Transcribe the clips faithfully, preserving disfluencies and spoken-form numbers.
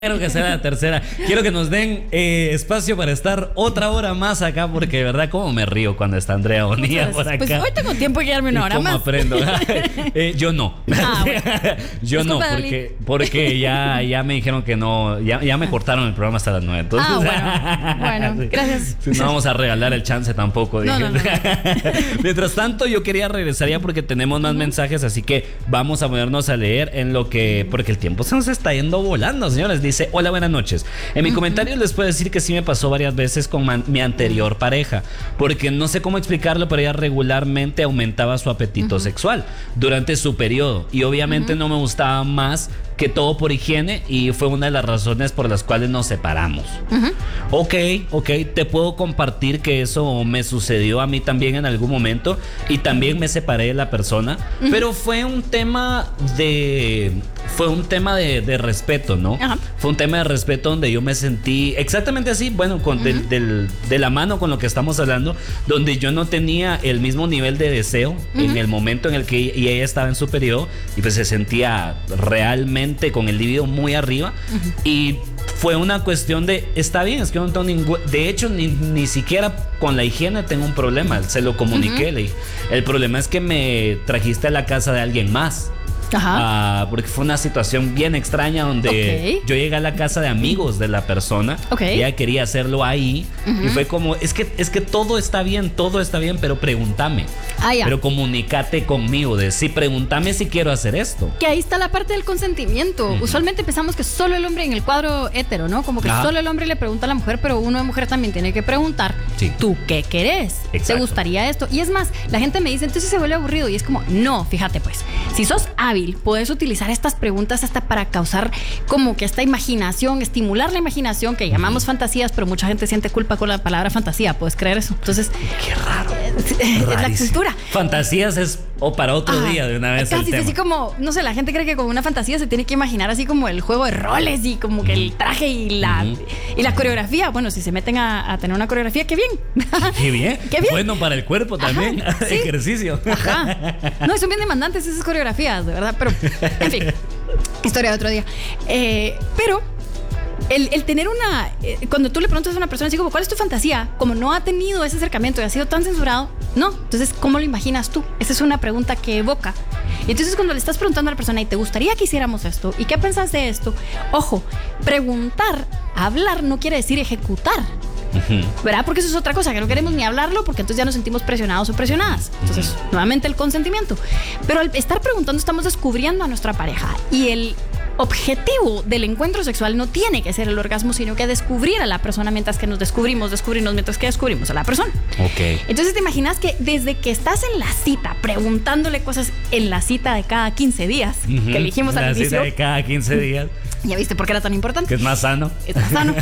Quiero que sea la tercera. Quiero que nos den eh, espacio para estar otra hora más acá, porque de verdad como me río cuando está Andrea Bonilla por acá. Pues hoy tengo tiempo de quedarme una hora ¿Cómo más? aprendo? eh, yo no. Ah, bueno. Yo no, porque, porque ya, ya me dijeron que no, ya, ya me cortaron el programa hasta las nueve. Entonces, ah, bueno. Bueno, gracias. No vamos a regalar el chance tampoco. No, no, no. Mientras tanto, yo quería regresar ya porque tenemos más uh-huh. mensajes, así que vamos a ponernos a leer en lo que, porque el tiempo se nos está yendo volando, señores. Dice, hola, buenas noches. En mi uh-huh. comentario les puedo decir que sí me pasó varias veces con man, mi anterior pareja, porque no sé cómo explicarlo, pero ella regularmente aumentaba su apetito uh-huh. sexual durante su periodo y obviamente uh-huh. no me gustaba más que todo por higiene y fue una de las razones por las cuales nos separamos. Uh-huh. Ok, ok, te puedo compartir que eso me sucedió a mí también en algún momento y también me separé de la persona, uh-huh. pero fue un tema de... Fue un tema de, de respeto, ¿no? Uh-huh. Fue un tema de respeto donde yo me sentí exactamente así, bueno, con uh-huh. del, del, de la mano con lo que estamos hablando, donde yo no tenía el mismo nivel de deseo uh-huh. en el momento en el que y ella estaba en su periodo y pues se sentía realmente con el libido muy arriba uh-huh. y fue una cuestión de, está bien, es que no tengo ningún, de hecho ni, ni siquiera con la higiene tengo un problema, se lo comuniqué, uh-huh. le dije, el problema es que me trajiste a la casa de alguien más. Ajá. Uh, porque fue una situación bien extraña donde okay. yo llegué a la casa de amigos de la persona okay. y ella quería hacerlo ahí uh-huh. y fue como, es que, es que todo está bien, todo está bien, pero pregúntame, ah, pero comunícate conmigo, de sí, pregúntame si quiero hacer esto. Que ahí está la parte del consentimiento. Uh-huh. Usualmente pensamos que solo el hombre en el cuadro hetero, ¿no? Como que ah. solo el hombre le pregunta a la mujer, pero uno de mujer también tiene que preguntar, sí. ¿tú qué querés? Exacto. ¿Te gustaría esto? Y es más, la gente me dice, entonces se vuelve aburrido y es como, no, fíjate pues, si sos hábil puedes utilizar estas preguntas hasta para causar como que esta imaginación, estimular la imaginación que llamamos uh-huh. fantasías, pero mucha gente siente culpa con la palabra fantasía, ¿puedes creer eso? Entonces, qué raro. Es la cultura. Fantasías es o para otro ah, día de una vez casi el tema. Así como, no sé, la gente cree que con una fantasía se tiene que imaginar así como el juego de roles y como que el traje y la, uh-huh. y la coreografía. Bueno, si se meten a, a tener una coreografía, qué bien. Qué bien. Qué bien. Bueno para el cuerpo también. Ajá, ¿sí? Ejercicio. Ajá. No, son bien demandantes esas coreografías, de verdad. Pero, en fin, historia de otro día. Eh, pero el, el tener una... Eh, cuando tú le preguntas a una persona así como, ¿cuál es tu fantasía? Como no ha tenido ese acercamiento y ha sido tan censurado, no. Entonces, ¿cómo lo imaginas tú? Esa es una pregunta que evoca. Y entonces cuando le estás preguntando a la persona, ¿y te gustaría que hiciéramos esto? ¿Y qué pensás de esto? Ojo, preguntar, hablar no quiere decir ejecutar. Uh-huh. ¿Verdad? Porque eso es otra cosa, que no queremos ni hablarlo porque entonces ya nos sentimos presionados o presionadas. Entonces, uh-huh. nuevamente el consentimiento. Pero al estar preguntando estamos descubriendo a nuestra pareja y el objetivo del encuentro sexual no tiene que ser el orgasmo, sino que descubrir a la persona mientras que nos descubrimos, descubrirnos mientras que descubrimos a la persona. Ok. Entonces te imaginas que desde que estás en la cita preguntándole cosas en la cita de cada quince días, uh-huh. que elegimos al inicio. La cita de cada quince días. ¿Ya viste por qué era tan importante? Que es más sano. Es más sano.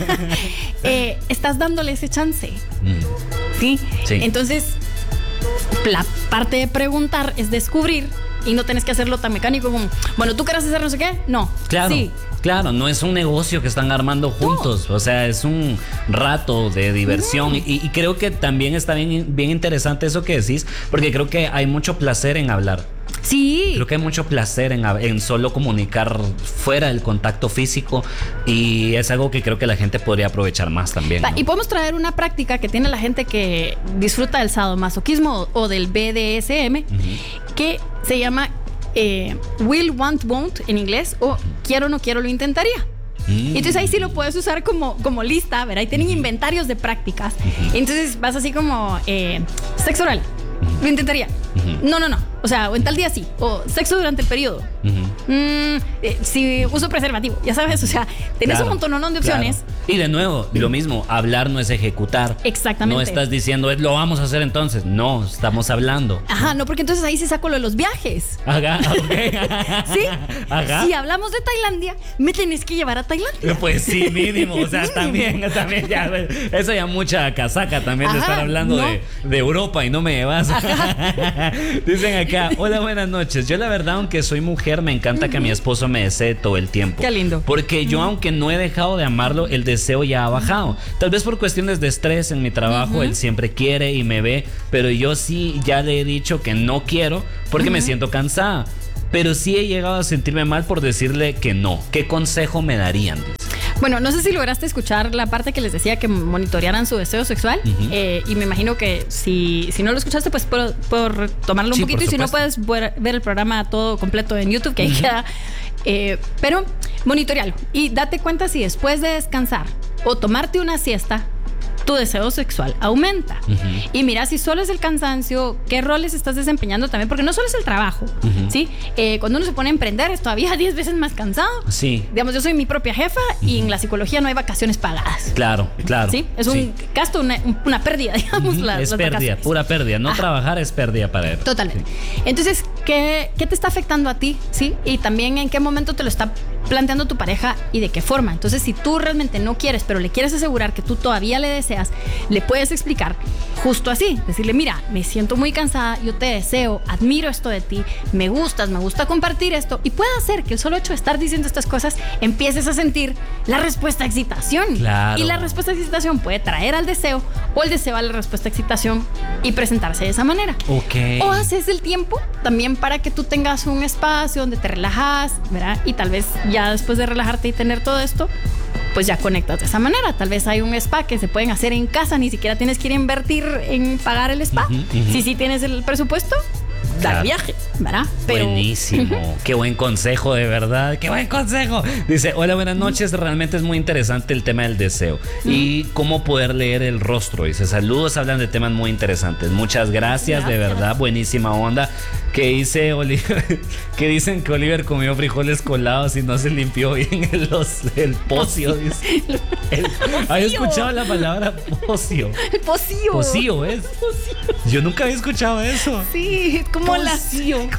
eh, estás dándole ese chance. Mm. ¿Sí? Sí. Entonces, la parte de preguntar es descubrir y no tenés que hacerlo tan mecánico como, bueno, ¿tú querés hacer no sé qué? No. Claro. Sí. Claro, no es un negocio que están armando juntos, no. O sea, es un rato de diversión no. y, y creo que también está bien, bien interesante eso que decís, porque creo que hay mucho placer en hablar. Sí. Creo que hay mucho placer en, en solo comunicar fuera del contacto físico y es algo que creo que la gente podría aprovechar más también, ¿no? Y podemos traer una práctica que tiene la gente que disfruta del sadomasoquismo o del B D S M, uh-huh. que se llama eh, Will, Want, Won't en inglés o quiero, no quiero, lo intentaría. Mm. Entonces ahí sí lo puedes usar como, como lista, ¿verdad? Ahí tienen inventarios de prácticas. Uh-huh. Entonces vas así como eh, sexo oral. Uh-huh. Lo intentaría. Uh-huh. No, no, no. O sea, o en tal día sí. O sexo durante el periodo. Uh-huh. Mm, eh, si uso preservativo. Ya sabes, o sea, tenés claro, un montón de opciones. Claro. Y de nuevo, lo mismo, hablar no es ejecutar. Exactamente. No estás diciendo, lo vamos a hacer entonces. No, estamos hablando. Ajá, no, porque entonces ahí se saco lo de los viajes. Ajá, ok. Sí. Ajá. Si hablamos de Tailandia, me tenés que llevar a Tailandia. Pues sí, mínimo. O sea, también, también ya. Eso ya mucha casaca también. Ajá, de estar hablando no. de, de Europa y no me llevas. Dicen acá, hola, buenas noches. Yo la verdad, aunque soy mujer, me encanta uh-huh. que mi esposo me desee todo el tiempo. Qué lindo. Porque yo, uh-huh. aunque no he dejado de amarlo, el deseo ya ha bajado. Tal vez por cuestiones de estrés en mi trabajo, uh-huh. él siempre quiere y me ve, pero yo sí ya le he dicho que no quiero porque uh-huh. me siento cansada. pero sí he llegado a sentirme mal por decirle que no. ¿Qué consejo me darían? Bueno, no sé si lograste escuchar la parte que les decía que monitorearan su deseo sexual. Uh-huh. eh, y me imagino que si, si no lo escuchaste, pues puedo, puedo retomarlo un sí, poquito. Y si no, puedes ver el programa todo completo en YouTube, que ahí uh-huh. queda. Eh, pero monitorealo y date cuenta si después de descansar o tomarte una siesta, tu deseo sexual aumenta. Uh-huh. Y mira si solo es el cansancio, qué roles estás desempeñando también, porque no solo es el trabajo, uh-huh. ¿sí? Eh, cuando uno se pone a emprender es todavía diez veces más cansado. Sí. Digamos, yo soy mi propia jefa uh-huh. y en la psicología no hay vacaciones pagadas. Claro, claro. ¿Sí? Es un sí. gasto, una, una pérdida, digamos. Uh-huh. La, es las pérdida, vacaciones. Pura pérdida. No Ajá. trabajar es pérdida para él. Totalmente. Sí. Entonces, ¿qué, ¿qué te está afectando a ti? ¿Sí? Y también en qué momento te lo está planteando tu pareja y de qué forma. Entonces, si tú realmente no quieres, pero le quieres asegurar que tú todavía le deseas, le puedes explicar justo así, decirle, mira, me siento muy cansada, yo te deseo, admiro esto de ti, me gustas, me gusta compartir esto, y puede hacer que el solo hecho de estar diciendo estas cosas empieces a sentir la respuesta a excitación. Claro. Y la respuesta a excitación puede traer al deseo, o el deseo a la respuesta a excitación y presentarse de esa manera. Okay. O haces el tiempo también para que tú tengas un espacio donde te relajas, ¿verdad? Y tal vez ya después de relajarte y tener todo esto, pues ya conectas de esa manera. Tal vez hay un spa que se pueden hacer en casa, ni siquiera tienes que ir a invertir en pagar el spa. Uh-huh, uh-huh. Si sí tienes el presupuesto, claro. Dar viaje, ¿verdad? Pero... Buenísimo, uh-huh. Qué buen consejo, de verdad, qué buen consejo. Dice, hola, buenas noches, realmente es muy interesante el tema del deseo uh-huh. y cómo poder leer el rostro. Dice, saludos, hablan de temas muy interesantes. Muchas gracias, gracias. De verdad, buenísima onda. Que dice Oliver, que dicen que Oliver comió frijoles colados y no se limpió bien el, los, el pocio. Dice. El, ¿Había escuchado la palabra pocio? El pocio. Pocio, ¿es? Pocio. Yo nunca había escuchado eso. Sí, como las, como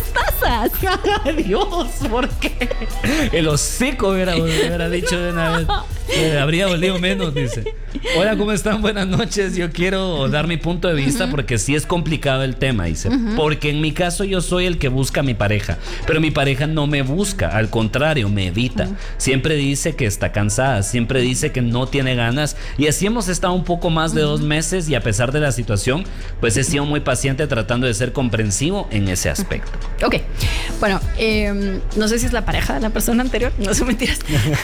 las tazas. Dios, ¿por qué? El hocico hubiera, hubiera dicho de una vez. Eh, habría dolido menos, dice. Hola, ¿cómo están? Buenas noches. Yo quiero dar mi punto de vista uh-huh. porque sí es complicado el tema, dice. Uh-huh. Porque en mi caso yo soy el que busca a mi pareja, pero mi pareja no me busca, al contrario, me evita. Uh-huh. Siempre dice que está cansada, siempre dice que no tiene ganas, y así hemos estado un poco más de uh-huh. dos meses, y a pesar de la situación, pues he sido muy paciente tratando de ser comprensivo en ese aspecto. Ok, bueno, eh, no sé si es la pareja de la persona anterior, no son mentiras.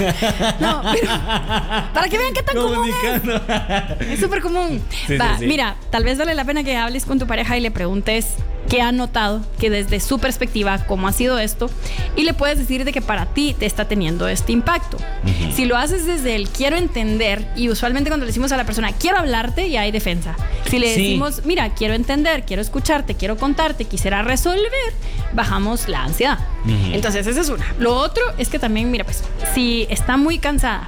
No, pero para que vean qué tan común es. Es súper común. Sí, Va, sí, sí. Mira, tal vez vale la pena que hables con tu pareja y le preguntes qué ha notado, que desde su perspectiva, cómo ha sido esto, y le puedes decir de que para ti te está teniendo este impacto. Uh-huh. Si lo haces desde el quiero entender, y usualmente cuando le decimos a la persona quiero hablarte, ya hay defensa. Si le sí. decimos, mira, quiero entender, quiero escucharte, quiero contarte, quisiera resolver, bajamos la ansiedad. Uh-huh. Entonces, esa es una. Lo otro es que también, mira, pues, si está muy cansada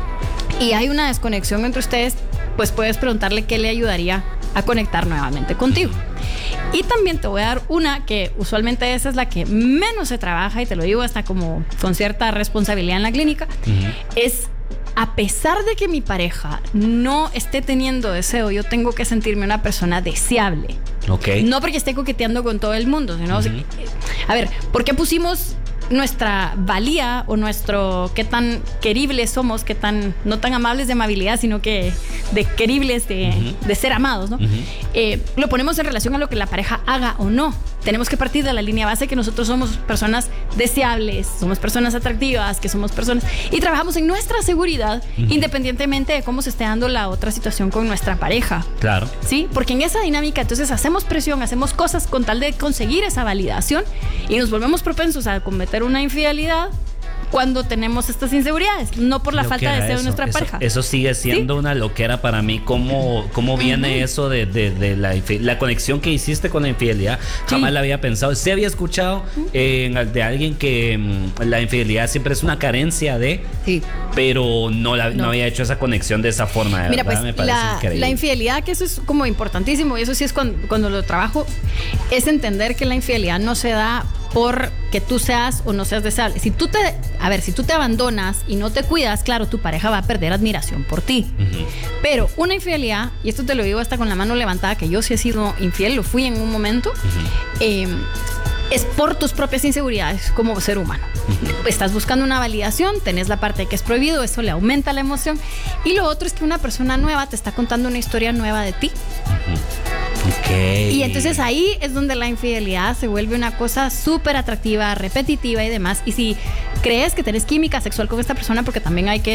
y hay una desconexión entre ustedes, pues puedes preguntarle qué le ayudaría a conectar nuevamente contigo. Y también te voy a dar una que usualmente esa es la que menos se trabaja, y te lo digo hasta como con cierta responsabilidad en la clínica, uh-huh. es, a pesar de que mi pareja no esté teniendo deseo, yo tengo que sentirme una persona deseable. Okay. No porque esté coqueteando con todo el mundo, sino, uh-huh. a ver, ¿por qué pusimos nuestra valía o nuestro qué tan queribles somos, qué tan, no tan amables de amabilidad, sino que de queribles de, uh-huh. de ser amados, ¿no? Uh-huh. Eh, lo ponemos en relación a lo que la pareja haga o no. Tenemos que partir de la línea base que nosotros somos personas deseables, somos personas atractivas, que somos personas, y trabajamos en nuestra seguridad uh-huh. independientemente de cómo se esté dando la otra situación con nuestra pareja. Claro. ¿Sí? Porque en esa dinámica entonces hacemos presión, hacemos cosas con tal de conseguir esa validación, y nos volvemos propensos a cometer una infidelidad cuando tenemos estas inseguridades, no por la lo falta de deseo eso, de nuestra eso, pareja. Eso sigue siendo ¿sí? una loquera para mí. ¿Cómo, cómo viene uh-huh. eso de, de, de la, la conexión que hiciste con la infidelidad? Sí. Jamás la había pensado. Sí había escuchado uh-huh. eh, de alguien que um, la infidelidad siempre es una carencia de, sí. pero no, la, no. no había hecho esa conexión de esa forma. De Mira, verdad, pues me parece la, increíble. La infidelidad, que eso es como importantísimo, y eso sí es cuando, cuando lo trabajo, es entender que la infidelidad no se da por que tú seas o no seas deseable. Si tú te, a ver, si tú te abandonas y no te cuidas, claro, tu pareja va a perder admiración por ti. Uh-huh. Pero una infidelidad, y esto te lo digo hasta con la mano levantada, que yo sí he sido infiel, lo fui en un momento, uh-huh. eh, es por tus propias inseguridades como ser humano. Uh-huh. Estás buscando una validación, tenés la parte de que es prohibido, eso le aumenta la emoción. Y lo otro es que una persona nueva te está contando una historia nueva de ti. Uh-huh. Ok. Y entonces ahí es donde la infidelidad se vuelve una cosa súper atractiva, repetitiva y demás. Y si crees que tenés química sexual con esta persona, porque también hay que